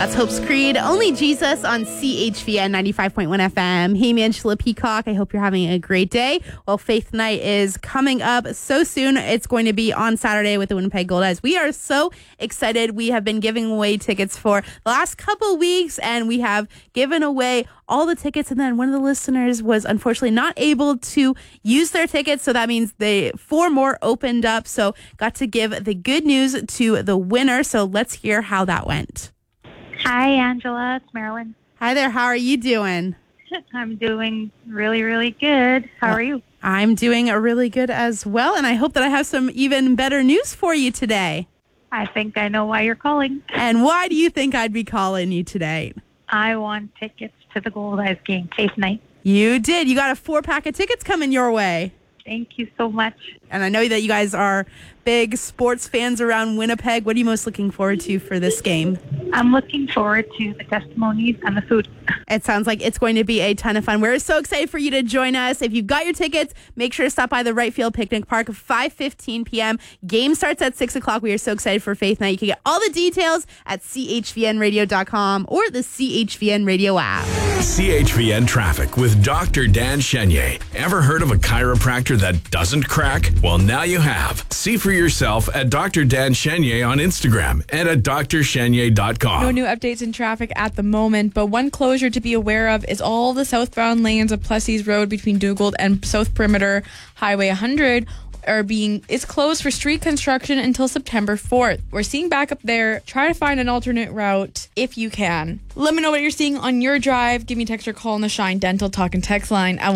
That's Hope's Creed, Only Jesus on CHVN 95.1 FM. Hey, Angela Peacock. I hope you're having a great day. Well, Faith Night is coming up so soon. It's going to be on Saturday with the Winnipeg Goldeyes. We are so excited. We have been giving away tickets for the last couple weeks, and we have given away all the tickets. And then one of the listeners was unfortunately not able to use their tickets. So that means 4 more opened up. So got to give the good news to the winner. So let's hear how that went. Hi, Angela. It's Marilyn. Hi there. How are you doing? I'm doing really, really good. How are you? I'm doing really good as well. And I hope that I have some even better news for you today. I think I know why you're calling. And why do you think I'd be calling you today? I won tickets to the Goldeyes game, Faith Night. You did. You got a 4-pack of tickets coming your way. Thank you so much. And I know that you guys are big sports fans around Winnipeg. What are you most looking forward to for this game? I'm looking forward to the testimonies and the food. It sounds like it's going to be a ton of fun. We're so excited for you to join us. If you've got your tickets, make sure to stop by the Right Field Picnic Park at 5:15 p.m. Game starts at 6 o'clock. We are so excited for Faith Night. You can get all the details at chvnradio.com or the CHVN Radio app. CHVN Traffic with Dr. Dan Chenier. Ever heard of a chiropractor that doesn't crack? Well, now you have. See for yourself at Dr. Dan Chenier on Instagram and at drchenier.com. No new updates in traffic at the moment, but one closure to be aware of is all the southbound lanes of Plessis Road between Dugald and South Perimeter Highway 100 is closed for street construction until September 4th. We're seeing backup there. Try to find an alternate route if you can. Let me know what you're seeing on your drive. Give me a text or call on the Shine Dental Talk and Text line at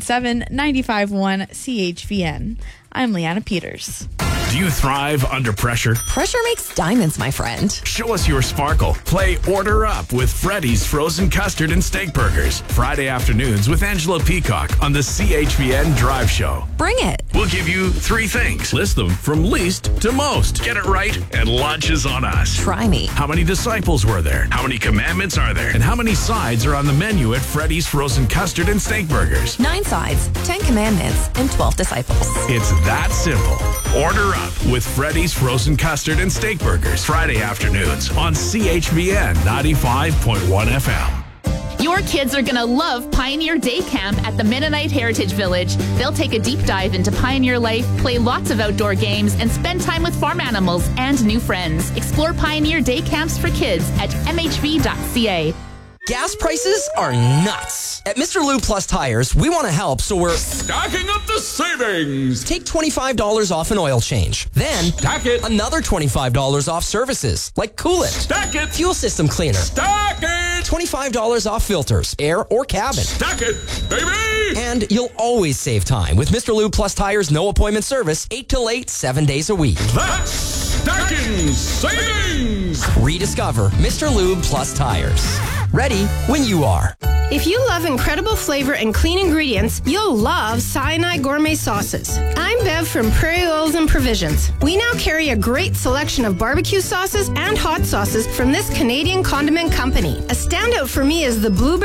1-877-951-CHVN. I'm Leanna Peters. Do you thrive under pressure? Pressure makes diamonds, my friend. Show us your sparkle. Play Order Up with Freddy's Frozen Custard and Steak Burgers. Friday afternoons with Angela Peacock on the CHVN Drive Show. Bring it. We'll give you 3 things. List them from least to most. Get it right, and lunch is on us. Try me. How many disciples were there? How many commandments are there? And how many sides are on the menu at Freddy's Frozen Custard and Steak Burgers? 9 sides, 10 commandments, and 12 disciples. It's that simple. Order up with Freddy's Frozen Custard and Steak Burgers. Friday afternoons on CHVN 95.1 FM. Your kids are going to love Pioneer Day Camp at the Mennonite Heritage Village. They'll take a deep dive into pioneer life, play lots of outdoor games, and spend time with farm animals and new friends. Explore Pioneer Day Camps for kids at mhv.ca. Gas prices are nuts. At Mr. Lube Plus Tires, we want to help, so we're stacking up the savings. Take $25 off an oil change. Then, stack it. Another $25 off services, like coolant. Stack it. Fuel system cleaner. Stack it. $25 off filters, air or cabin. Stack it, baby. And you'll always save time with Mr. Lube Plus Tires' no appointment service, 8 till 8, 7 days a week. That's stacking savings. Rediscover Mr. Lube Plus Tires. Ready when you are. If you love incredible flavor and clean ingredients, you'll love Sinai Gourmet Sauces. I'm Bev from Prairie Oils and Provisions. We now carry a great selection of barbecue sauces and hot sauces from this Canadian condiment company. A standout for me is the blueberry